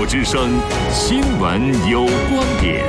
之声新闻有观点。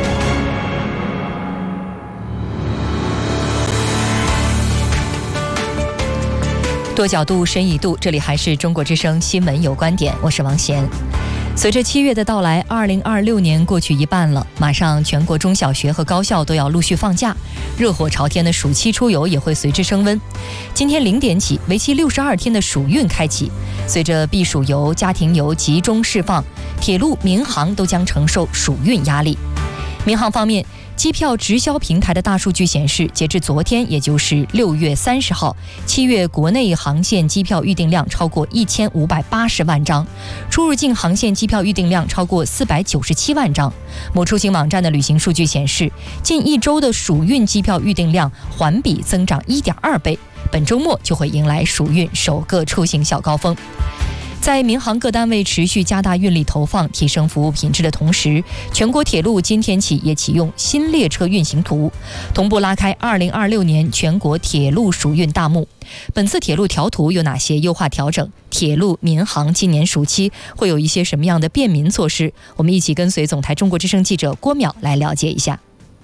多角度，深一度，这里还是中国之声新闻有观点，我是王贤。随着7月的到来，2026年过去一半了，马上全国中小学和高校都要陆续放假，热火朝天的暑期出游也会随之升温。今天0点起，为期62天的暑运开启，随着避暑游、家庭游集中释放，铁路、民航都将承受暑运压力。民航方面，机票直销平台的大数据显示，截至昨天，也就是6月30号，7月国内航线机票预订量超过1580万张，出入境航线机票预订量超过497万张。某出行网站的旅行数据显示，近一周的暑运机票预订量环比增长1.2倍，本周末就会迎来暑运首个出行小高峰。在民航各单位持续加大运力投放、提升服务品质的同时，全国铁路今天起也启用新列车运行图，同步拉开2026年全国铁路暑运大幕。本次铁路调图有哪些优化调整？铁路、民航今年暑期会有一些什么样的便民措施？我们一起跟随总台中国之声记者郭淼来了解一下。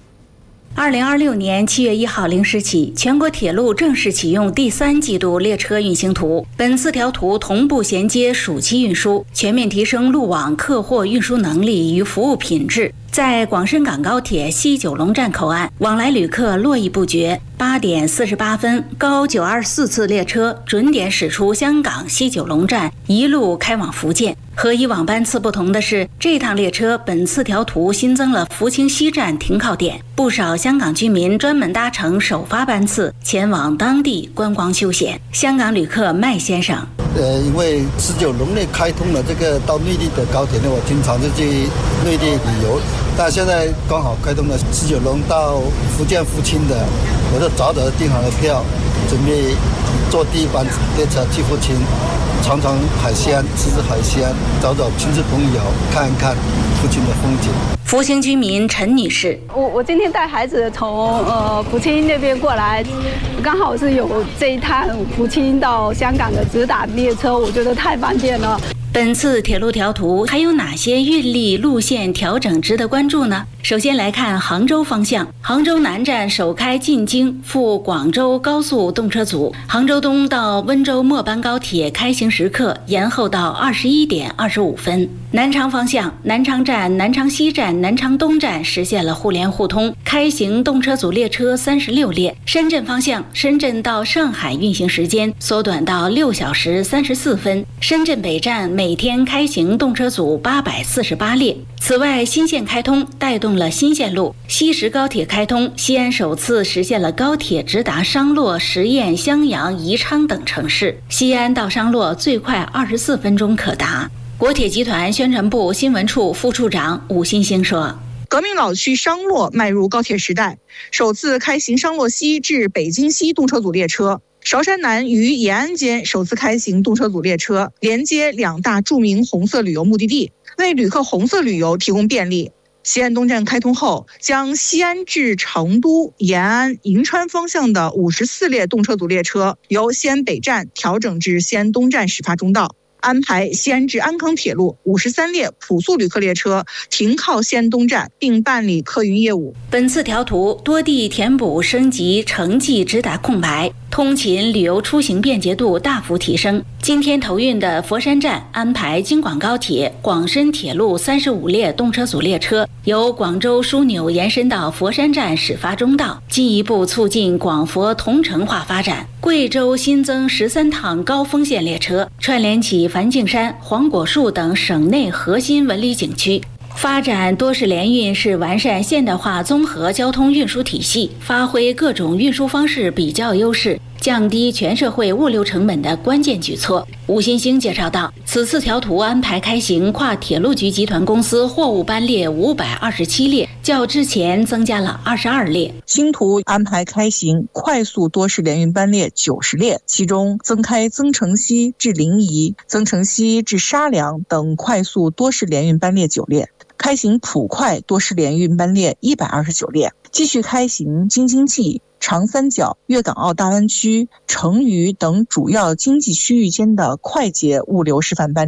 2026年7月1号0时起，全国铁路正式启用第3季度列车运行图。本次调图同步衔接暑期运输，全面提升路网客货运输能力与服务品质。在广深港高铁西九龙站口岸，往来旅客络绎不绝。8点48分，高924次列车准点驶出香港西九龙站，一路开往福建。和以往班次不同的是，这趟列车本次调图新增了福清西站停靠点，不少香港居民专门搭乘首发班次前往当地观光休闲。香港旅客麦先生， 因为西九龙内开通了这个到内地的高铁呢，我经常就去内地旅游，但现在刚好开通了西九龙到福建福清的，我就早早的订好了票，准备坐第一班列车去福清，尝尝海鲜，吃吃海鲜，找找亲戚朋友，看一看福清的风景。 福清居民陈女士， 我今天带孩子从福清那边过来，刚好是有这一趟福清到香港的直达列车，我觉得太方便了。 本次铁路调图还有哪些运力路线调整值得关注呢？首先来看杭州方向，杭州南站首开进京赴广州高速动车组，杭州东到温州末班高铁开行时刻延后到21点25分。南昌方向，南昌站、南昌西站、南昌东站实现了互联互通，开行动车组列车36列。深圳方向，深圳到上海运行时间缩短到6小时34分。深圳北站每天开行动车组848列。此外，新线开通带动了新线路，西石高铁开通，西安首次实现了高铁直达商洛、十堰、襄阳、宜昌等城市，西安到商洛最快24分钟可达。国铁集团宣传部新闻处副处长武新兴说， 革命老区商洛迈入高铁时代，首次开行商洛西至北京西动车组列车，韶山南与延安间首次开行动车组列车，连接2大著名红色旅游目的地，为旅客红色旅游提供便利。西安东站开通后，将西安至成都、延安、银川方向的54列动车组列车由西安北站调整至西安东站始发终到，安排西安至安康铁路53列普速旅客列车停靠西安东站，并办理客运业务。 本次调图多地填补升级城际直达空白，通勤旅游出行便捷度大幅提升。今天投运的佛山站安排京广高铁、广深铁路35列动车组列车由广州枢纽延伸到佛山站始发终到，进一步促进广佛同城化发展。贵州新增13趟高峰线列车，串联起梵净山、黄果树等省内核心文旅景区。发展多式联运是完善现代化综合交通运输体系，发挥各种运输方式比较优势，降低全社会物流成本的关键举措。吴新兴介绍到，此次调图安排开行跨铁路局集团公司货物班列527列，较之前增加了22列。 新图安排开行快速多式联运班列90列，其中增开增城西至临沂、增城西至沙梁等快速多式联运班列9列，开行普快多式联运班列129列，继续开行京津冀、长三角、粤港澳大湾区、成渝等主要经济区域间的快捷物流示范班列。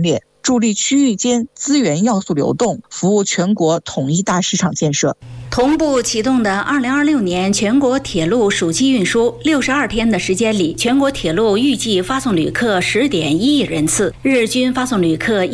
助力区域间资源要素流动，服务全国统一大市场建设。 同步启动的2026年全国铁路暑期运输，62天的时间里，全国铁路预计发送旅客10.1亿人次，日均发送旅客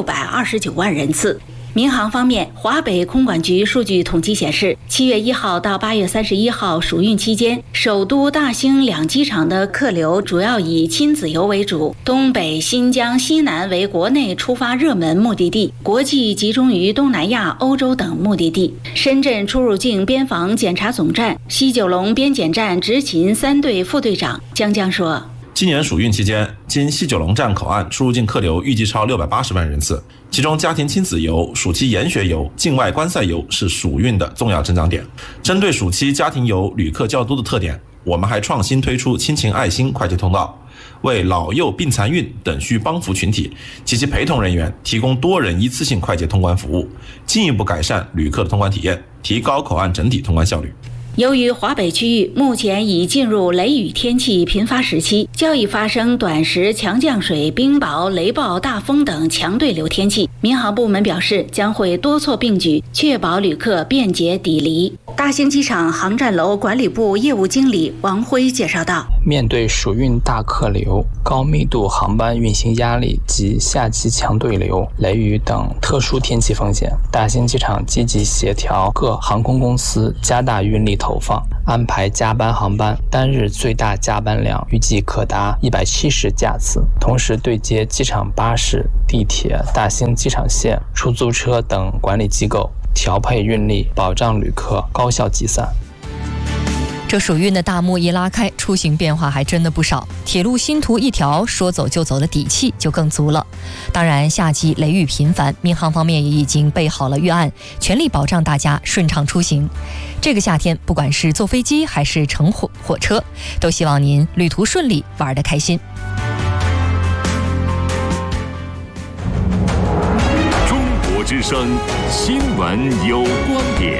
1629万人次。民航方面，华北空管局数据统计显示，7月1号到8月31号暑运期间，首都大兴两机场的客流主要以亲子游为主，东北、新疆、西南为国内出发热门目的地，国际集中于东南亚、欧洲等目的地。深圳出入境边防检查总站西九龙边检站执勤3队副队长江江说， 今年暑运期间，经西九龙站口岸出入境客流预计超680万人次，其中家庭亲子游、暑期研学游、境外观赛游是暑运的重要增长点。针对暑期家庭游旅客较多的特点，我们还创新推出亲情爱心快捷通道，为老幼病残孕等需帮扶群体及其陪同人员提供多人一次性快捷通关服务，进一步改善旅客的通关体验，提高口岸整体通关效率。 由于华北区域目前已进入雷雨天气频发时期，较易发生短时强降水、冰雹、雷暴、大风等强对流天气，民航部门表示将会多措并举，确保旅客便捷抵离。大兴机场航站楼管理部业务经理王辉介绍道， 面对暑运大客流、高密度航班运行压力及夏季强对流、雷雨等特殊天气风险，大兴机场积极协调各航空公司加大运力投放，安排加班航班，单日最大加班量预计可达170架次，同时对接机场巴士、地铁、大兴机场线、出租车等管理机构，调配运力，保障旅客高效集散。 这暑运的大幕一拉开，出行变化还真的不少。铁路新图一条，说走就走的底气就更足了。当然，夏季雷雨频繁，民航方面也已经备好了预案，全力保障大家顺畅出行。这个夏天，不管是坐飞机还是乘火车，都希望您旅途顺利，玩得开心。 中国之声新闻有观点。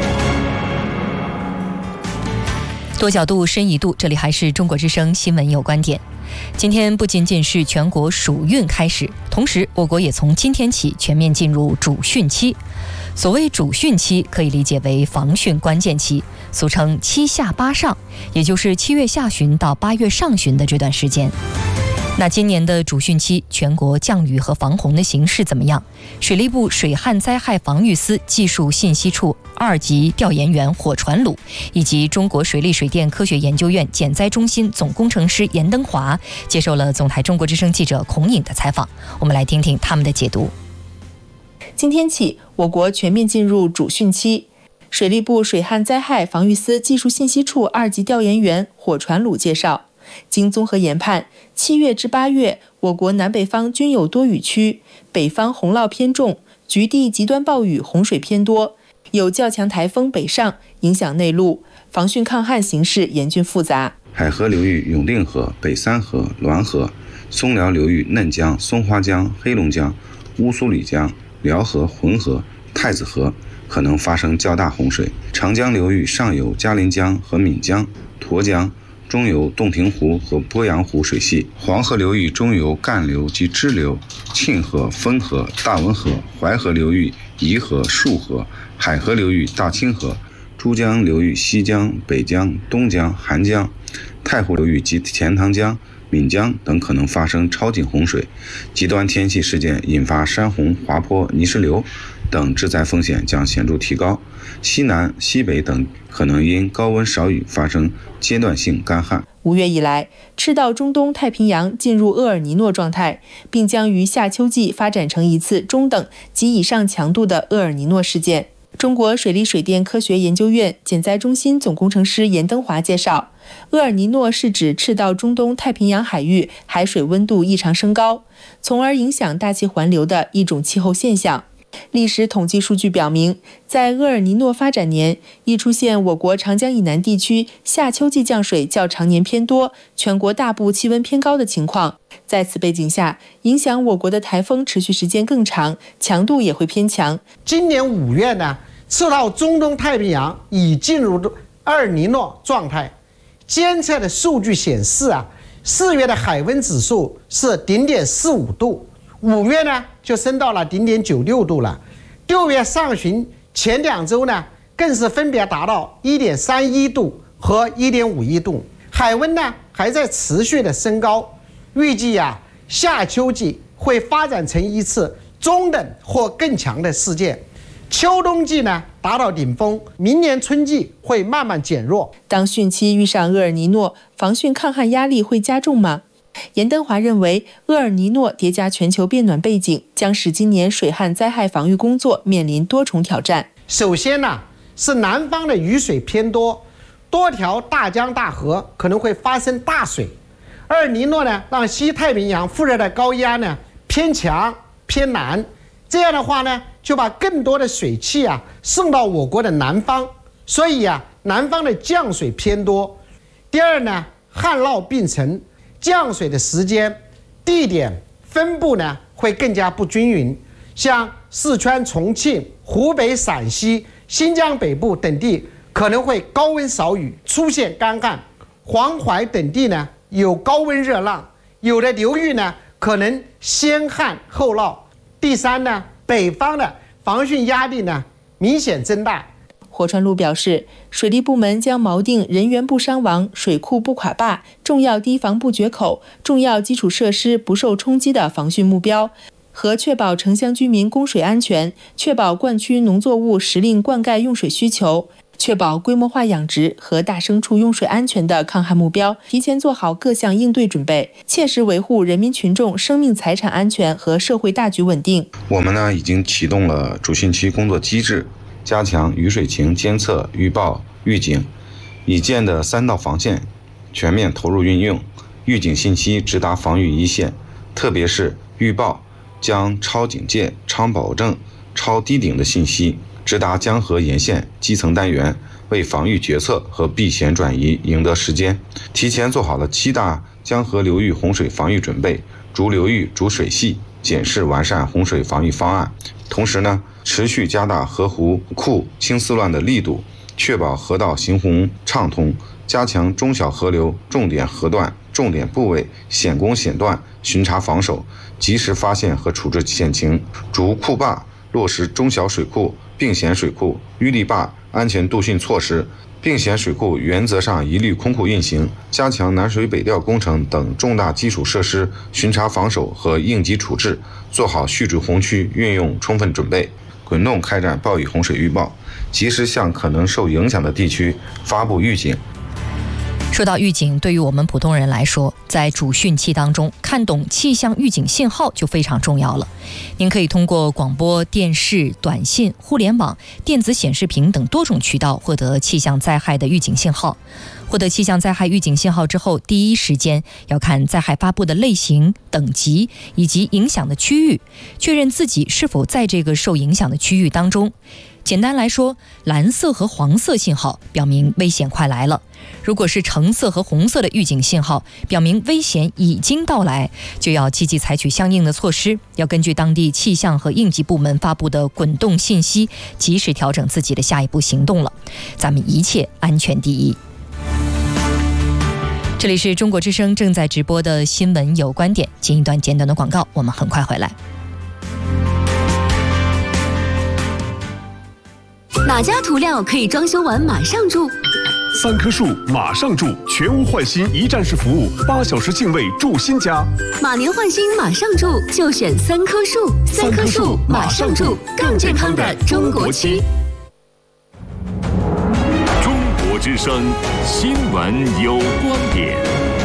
多角度深一度，这里还是中国之声新闻有观点。今天不仅仅是全国暑运开始，同时我国也从今天起全面进入主汛期。所谓主汛期，可以理解为防汛关键期，俗称7下8上，也就是7月下旬到8月上旬的这段时间。那今年的主汛期，全国降雨和防洪的形势怎么样？水利部水旱灾害防御司技术信息处2级调研员火传鲁以及中国水利水电科学研究院减灾中心总工程师严登华接受了总台中国之声记者孔颖的采访，我们来听听他们的解读。 今天起，我国全面进入主汛期。水利部水旱灾害防御司技术信息处2级调研员火传鲁介绍，经综合研判，7月至8月，我国南北方均有多雨区，北方洪涝偏重，局地极端暴雨洪水偏多，有较强台风北上影响内陆，防汛抗旱形势严峻复杂。 海河流域永定河、北三河、滦河，松辽流域嫩江、松花江、黑龙江、乌苏里江、辽河、浑河、太子河可能发生较大洪水。长江流域上游嘉陵江和岷江、沱江，中游洞庭湖和鄱阳湖水系，黄河流域中游干流及支流、沁河、汾河、大汶河，淮河流域沂河、束河，海河流域大清河，珠江流域西江、北江、东江、韩江，太湖流域及钱塘江、岷江等可能发生超警洪水。极端天气事件引发山洪、滑坡、泥石流等致灾风险将显著提高。西南、西北等可能因高温少雨发生阶段性干旱。 5月以来，赤道中东太平洋进入厄尔尼诺状态，并将于夏秋季发展成一次中等及以上强度的厄尔尼诺事件。中国水利水电科学研究院减灾中心总工程师严登华介绍，厄尔尼诺是指赤道中东太平洋海域海水温度异常升高，从而影响大气环流的一种气候现象。历史统计数据表明，在厄尔尼诺发展年，易出现我国长江以南地区夏秋季降水较常年偏多，全国大部气温偏高的情况。在此背景下，影响我国的台风持续时间更长，强度也会偏强。 今年5月呢，赤道中东太平洋已进入厄尔尼诺状态。监测的数据显示4月的海温指数是0.45度 5月呢就升到了0.96度了，6月上旬前2周呢更是分别达到1.31度和1.51度，海温呢还在持续的升高，预计夏秋季会发展成一次中等或更强的事件，秋冬季呢达到顶峰，明年春季会慢慢减弱。 当汛期遇上厄尔尼诺，防汛抗旱压力会加重吗？严登华认为，厄尔尼诺叠加全球变暖背景，将使今年水旱灾害防御工作面临多重挑战。 首先呢，是南方的雨水偏多，多条大江大河可能会发生大水。厄尔尼诺呢，让西太平洋副热带高压呢偏强偏南，这样的话呢，就把更多的水汽送到我国的南方，所以南方的降水偏多。第二呢，旱涝并成，降水的时间、地点、分布呢会更加不均匀，像四川、重庆、湖北、陕西、新疆北部等地可能会高温少雨，出现干旱；黄淮等地呢有高温热浪，有的流域呢可能先旱后涝。第三呢，北方的防汛压力呢明显增大。 霍川路表示，水利部门将锚定人员不伤亡、水库不垮坝、重要堤防不决口、重要基础设施不受冲击的防汛目标，和确保城乡居民供水安全，确保灌区农作物时令灌溉用水需求，确保规模化养殖和大牲畜用水安全的抗旱目标，提前做好各项应对准备，切实维护人民群众生命财产安全和社会大局稳定。 我们呢已经启动了主汛期工作机制，加强雨水情监测、预报、预警，已建的3道防线全面投入运用，预警信息直达防御一线，特别是预报将超警戒、超保证、超低顶的信息直达江河沿线基层单元，为防御决策和避险转移赢得时间。提前做好了7大江河流域洪水防御准备，逐流域、逐水系检视完善洪水防御方案。同时呢，持续加大河湖库清丝乱的力度，确保河道行洪畅通，加强中小河流重点河段、重点部位险攻险段巡查防守，及时发现和处置险情，逐库坝落实中小水库、并险水库、淤泥坝安全渡汛措施，并险水库原则上一律空库运行，加强南水北调工程等重大基础设施巡查防守和应急处置，做好蓄滞洪区运用充分准备，滚动开展暴雨洪水预报，及时向可能受影响的地区发布预警。 说到预警，对于我们普通人来说，在主汛期当中，看懂气象预警信号就非常重要了。您可以通过广播电视、短信、互联网、电子显示屏等多种渠道获得气象灾害的预警信号。获得气象灾害预警信号之后，第一时间要看灾害发布的类型、等级以及影响的区域，确认自己是否在这个受影响的区域当中。简单来说，蓝色和黄色信号表明危险快来了，如果是橙色和红色的预警信号，表明危险已经到来，就要积极采取相应的措施，要根据当地气象和应急部门发布的滚动信息，及时调整自己的下一步行动了。咱们一切安全第一。这里是中国之声正在直播的新闻有观点，进一段简短的广告，我们很快回来。 哪家涂料可以装修完马上住 ？3棵树马上住，全屋换新一站式服务，8小时净位住新家。 马年换新马上住，就选3棵树。3棵树马上住，更健康的中国区。 中国之声新闻有观点。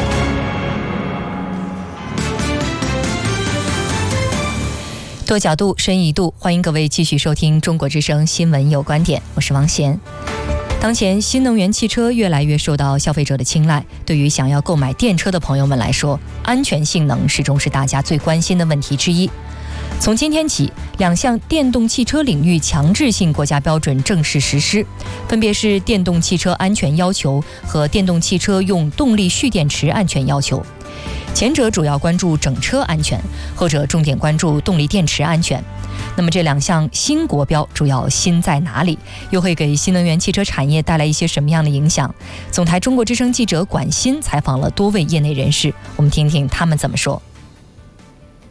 多角度，深一度，欢迎各位继续收听中国之声新闻有观点，我是王贤。当前新能源汽车越来越受到消费者的青睐，对于想要购买电车的朋友们来说，安全性能始终是大家最关心的问题之一。从今天起，2项电动汽车领域强制性国家标准正式实施，分别是电动汽车安全要求和电动汽车用动力蓄电池安全要求。前者主要关注整车安全，后者重点关注动力电池安全。那么这2项新国标主要新在哪里？又会给新能源汽车产业带来一些什么样的影响？总台中国之声记者管鑫采访了多位业内人士，我们听听他们怎么说。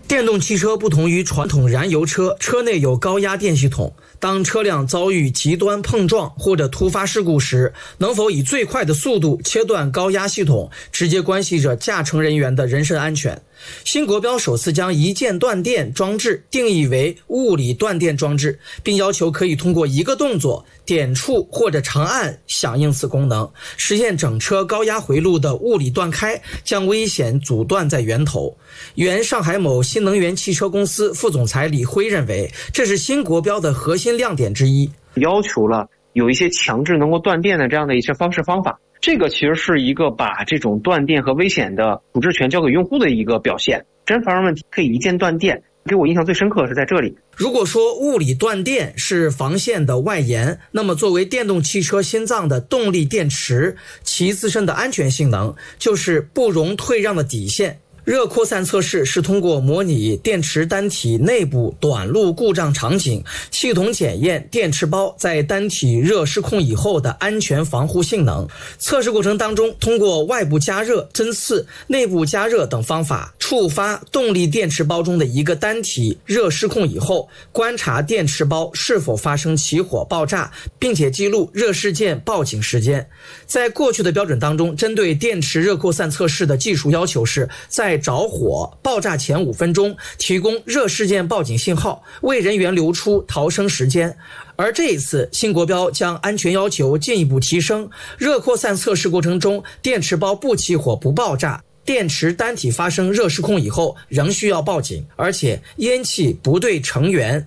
电动汽车不同于传统燃油车，车内有高压电系统。当车辆遭遇极端碰撞或者突发事故时，能否以最快的速度切断高压系统，直接关系着驾乘人员的人身安全。新国标首次将一键断电装置定义为物理断电装置，并要求可以通过一个动作点触或者长按响应此功能，实现整车高压回路的物理断开，将危险阻断在源头。原上海某新能源汽车公司副总裁李辉认为，这是新国标的核心亮点之一， 要求了有一些强制能够断电的这样的一些方式方法。这个其实是一个把这种断电和危险的处置权交给用户的一个表现。真发生问题可以一键断电，给我印象最深刻的是在这里。 如果说物理断电是防线的外延，那么作为电动汽车心脏的动力电池，其自身的安全性能就是不容退让的底线。热扩散测试是通过模拟电池单体内部短路故障场景，系统检验电池包在单体热失控以后的安全防护性能。测试过程当中，通过外部加热、针刺、内部加热等方法，触发动力电池包中的一个单体热失控以后，观察电池包是否发生起火爆炸，并且记录热事件报警时间。在过去的标准当中，针对电池热扩散测试的技术要求是在着火爆炸前5分钟提供热事件报警信号，为人员留出逃生时间。而这一次新国标将安全要求进一步提升，热扩散测试过程中电池包不起火不爆炸，电池单体发生热失控以后仍需要报警，而且烟气不对成员